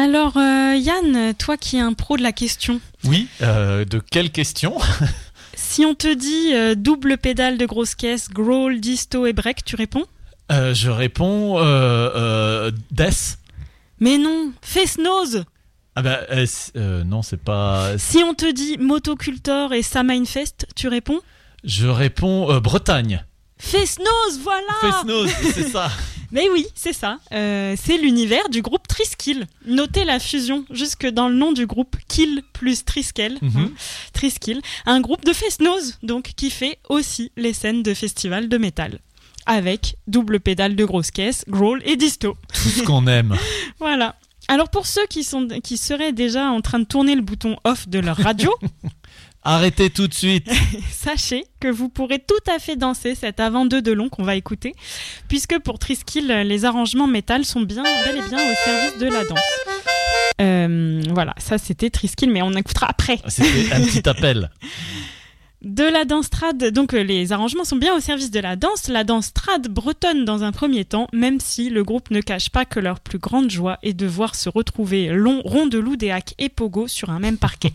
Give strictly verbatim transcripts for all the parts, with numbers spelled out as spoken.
Alors euh, Yann, toi qui es un pro de la question. Oui, euh, de quelle question ? Si on te dit euh, double pédale de grosse caisse, growl, disto et break, tu réponds ? euh, Je réponds euh, euh, Death. Mais non, face nose. Ah bah euh, euh, non, c'est pas... Si on te dit motocultor et Samainfest, tu réponds ? Je réponds euh, Bretagne. Face nose, voilà. Face nose, c'est ça. Mais oui, c'est ça. Euh, c'est l'univers du groupe Triskill. Notez la fusion jusque dans le nom du groupe, Kill plus Triskel, mm-hmm. hein, Triskill, un groupe de face nose, donc qui fait aussi les scènes de festivals de métal. Avec double pédale de grosse caisse, growl et disto. Tout ce qu'on aime. Voilà. Alors pour ceux qui, sont, qui seraient déjà en train de tourner le bouton off de leur radio... Arrêtez tout de suite. Sachez que vous pourrez tout à fait danser cet avant-deux de long qu'on va écouter, puisque pour Triskill, les arrangements métal sont bien, bel et bien au service de la danse. Euh, voilà, ça c'était Triskill, mais on écoutera après. C'était un petit appel. De la danse trad, donc euh, les arrangements sont bien au service de la danse, la danse trad bretonne dans un premier temps, même si le groupe ne cache pas que leur plus grande joie est de voir se retrouver long, Rondelou, Déac et Pogo sur un même parquet.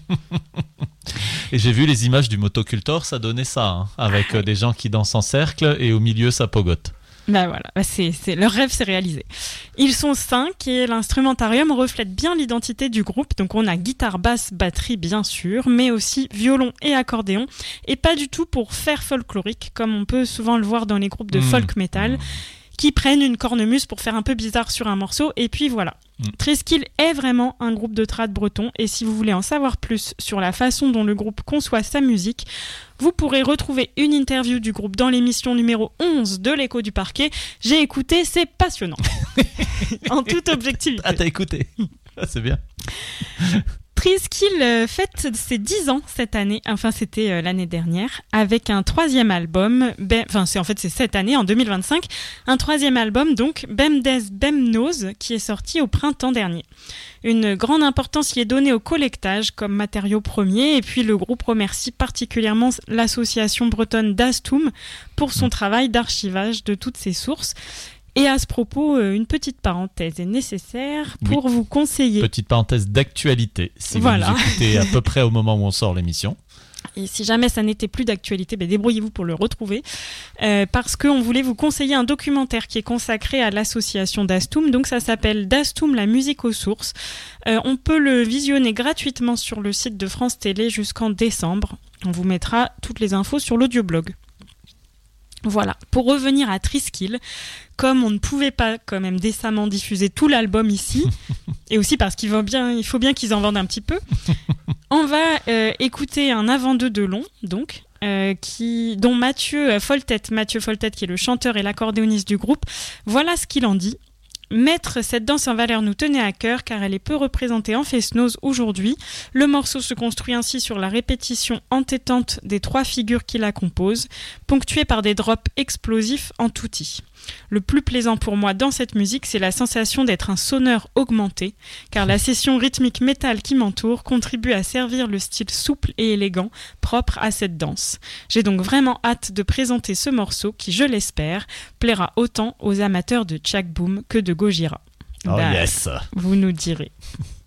Et j'ai vu les images du motocultor, ça donnait ça, hein, avec euh, des gens qui dansent en cercle et au milieu ça pogote. Ben voilà, ben c'est, c'est, leur rêve s'est réalisé. Ils sont cinq et l'instrumentarium reflète bien l'identité du groupe. Donc on a guitare, basse, batterie bien sûr, mais aussi violon et accordéon. Et pas du tout pour faire folklorique, comme on peut souvent le voir dans les groupes de mmh. folk metal, qui prennent une cornemuse pour faire un peu bizarre sur un morceau. Et puis voilà. Mmh. Triskill est vraiment un groupe de trad breton. Et si vous voulez en savoir plus sur la façon dont le groupe conçoit sa musique, vous pourrez retrouver une interview du groupe dans l'émission numéro onze de l'Écho du Parquet. J'ai écouté, c'est passionnant. En toute objectivité. Ah, t'as écouté. Ah, c'est bien. Triskill euh, fête ses dix ans cette année, enfin c'était euh, l'année dernière, avec un troisième album, ben, enfin c'est, en fait c'est cette année, en deux mille vingt-cinq, un troisième album donc, Bem Des Bem Nose, qui est sorti au printemps dernier. Une grande importance y est donnée au collectage comme matériau premier, et puis le groupe remercie particulièrement l'association bretonne Dastum pour son travail d'archivage de toutes ses sources. Et à ce propos, une petite parenthèse est nécessaire pour oui. vous conseiller. Petite parenthèse d'actualité, si voilà. vous nous écoutez à peu près au moment où on sort l'émission. Et si jamais ça n'était plus d'actualité, ben débrouillez-vous pour le retrouver. Euh, parce qu'on voulait vous conseiller un documentaire qui est consacré à l'association Dastum. Donc ça s'appelle Dastum, la musique aux sources. Euh, on peut le visionner gratuitement sur le site de France Télé jusqu'en décembre. On vous mettra toutes les infos sur l'audioblog. Voilà, pour revenir à Triskill, comme on ne pouvait pas quand même décemment diffuser tout l'album ici, et aussi parce qu'il faut bien, il faut bien qu'ils en vendent un petit peu, on va euh, écouter un avant-deux de long, donc, euh, qui, dont Mathieu Foltet, Mathieu Foltet qui est le chanteur et l'accordéoniste du groupe, voilà ce qu'il en dit. Mettre cette danse en valeur nous tenait à cœur car elle est peu représentée en face-nose aujourd'hui. Le morceau se construit ainsi sur la répétition entêtante des trois figures qui la composent, ponctuée par des drops explosifs en tutti. Le plus plaisant pour moi dans cette musique, c'est la sensation d'être un sonneur augmenté, car la session rythmique métal qui m'entoure contribue à servir le style souple et élégant propre à cette danse. J'ai donc vraiment hâte de présenter ce morceau qui, je l'espère, plaira autant aux amateurs de Tchak Boom que de Gojira. Oh bah, yes. Vous nous direz.